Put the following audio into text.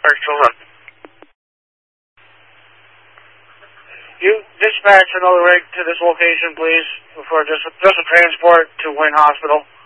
Excellent. You dispatch another rig to this location, please, for just a transport to Wayne Hospital.